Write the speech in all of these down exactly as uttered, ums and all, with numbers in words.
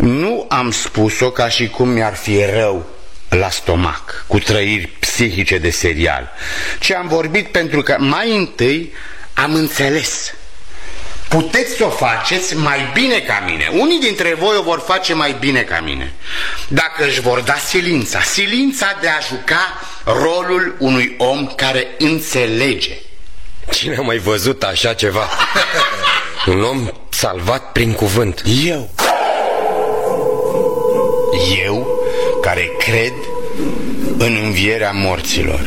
Nu am spus-o ca și cum mi-ar fi rău la stomac, cu trăiri psihice de serial, ci am vorbit pentru că mai întâi am înțeles. Puteți să o faceți mai bine ca mine. Unii dintre voi o vor face mai bine ca mine dacă își vor da silința, silința de a juca rolul unui om care înțelege. Cine a mai văzut așa ceva? Un om salvat prin cuvânt. Eu Eu care cred în învierea morților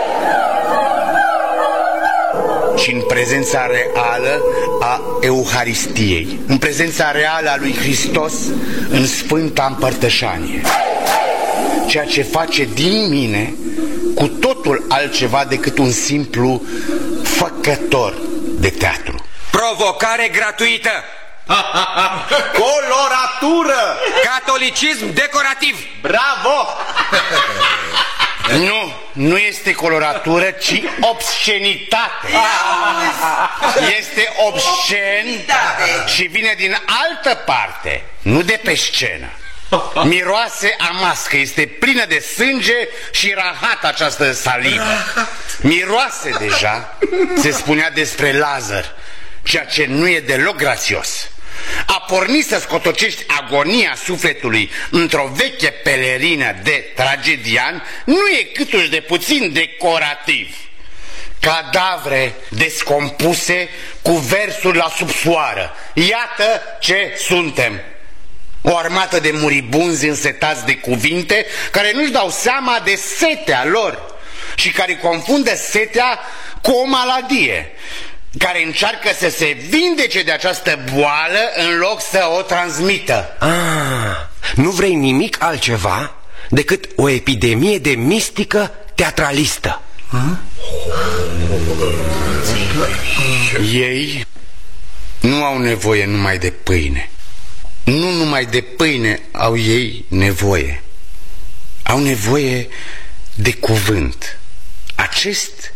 și în prezența reală a Euharistiei, în prezența reală a lui Hristos în Sfânta Împărtășanie, ceea ce face din mine cu totul altceva decât un simplu făcător de teatru. Provocare gratuită. Coloratură. Catolicism decorativ. Bravo. Nu, nu este coloratură, ci obscenitate. Este obscen și vine din altă parte, nu de pe scenă. Miroase a mască, este plină de sânge și rahat această salivă. Miroase deja, se spunea despre Lazar, ceea ce nu e deloc grațios. A porni să scotocești agonia sufletului într-o veche pelerină de tragedian nu e câtuși de puțin decorativ. Cadavre descompuse cu versuri la subsoară. Iată ce suntem. O armată de muribunzi însetați de cuvinte care nu-și dau seama de setea lor și care confundă setea cu o maladie, care încearcă să se vindece de această boală în loc să o transmită. Ah, nu vrei nimic altceva decât o epidemie de mistică teatralistă. Hmm? Ei nu au nevoie numai de pâine. Nu numai de pâine au ei nevoie. Au nevoie de cuvânt. Acest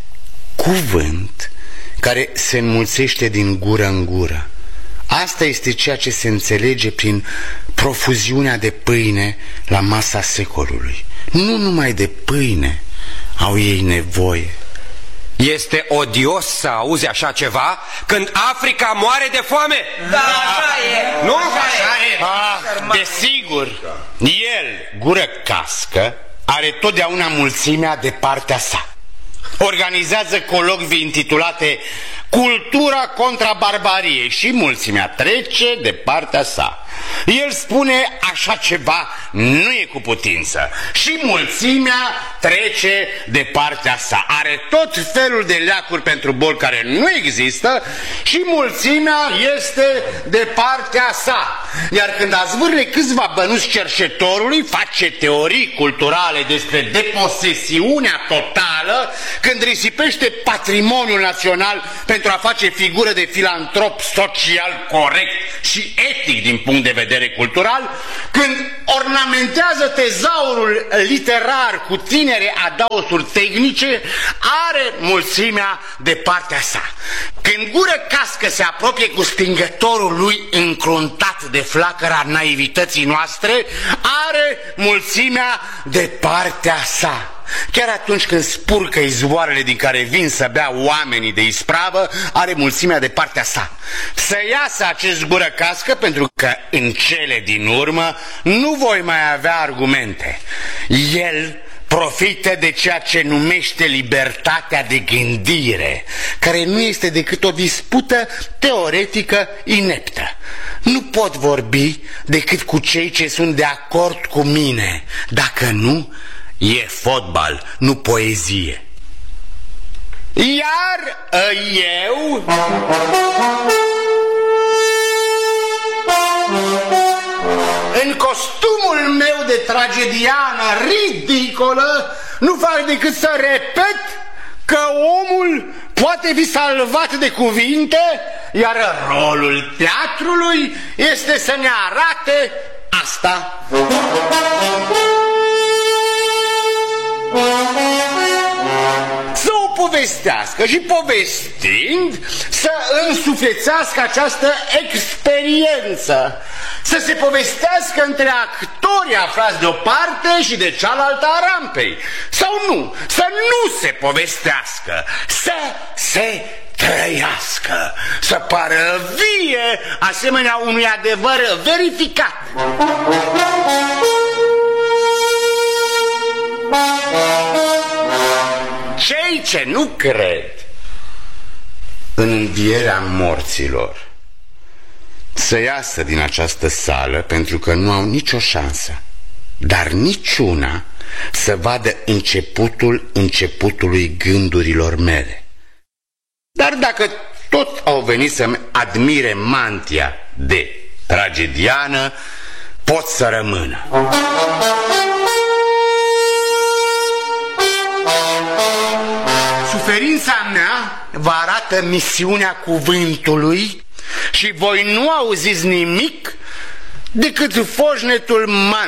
cuvânt care se înmulțește din gură în gură. Asta este ceea ce se înțelege prin profuziunea de pâine la masa secolului. Nu numai de pâine au ei nevoie. Este odios să auzi așa ceva când Africa moare de foame. Da, așa e. Nu? Așa e. Ah, desigur, el, gură cască, are totdeauna mulțimea de partea sa. Organizează colocvii intitulate Cultura contra barbariei și mulțimea trece de partea sa. El spune așa ceva nu e cu putință și mulțimea trece de partea sa. Are tot felul de leacuri pentru boli care nu există și mulțimea este de partea sa. Iar când azvârle câțiva bănuți cerșetorului, face teorii culturale despre deposesiunea totală, când risipește patrimoniul național pentru a face figură de filantrop social corect și etic din punct de vedere cultural, când ornamentează tezaurul literar cu tinere adaosuri tehnice, are mulțimea de partea sa. Când gură cască se apropie cu stingătorul lui încruntat de flacăra naivității noastre, are mulțimea de partea sa. Chiar atunci când spurcă izvoarele din care vin să bea oamenii de ispravă, are mulțimea de partea sa. Să iasă acest gură cască, pentru că în cele din urmă nu voi mai avea argumente. El profită de ceea ce numește libertatea de gândire, care nu este decât o dispută teoretică ineptă. Nu pot vorbi decât cu cei ce sunt de acord cu mine. Dacă nu, e fotbal, nu poezie. Iar eu în costumul meu de tragediană ridicolă nu fac decât să repet că omul poate fi salvat de cuvinte, iar rolul teatrului este să ne arate asta. Să o povestească și povestind să însuflețească această experiență, să se povestească între actorii aflați de o parte și de cealaltă a rampei. Sau nu, să nu se povestească, să se trăiască, să pară vie, asemenea unui adevăr verificat. Cei ce nu cred în învierea morților să iasă din această sală, pentru că nu au nicio șansă, dar niciuna să vadă începutul începutului gândurilor mele. Dar dacă tot au venit să-mi admire mantia de tragediană, pot să rămână. Suferința mea vă arată misiunea cuvântului și voi nu auziți nimic decât foșnetul man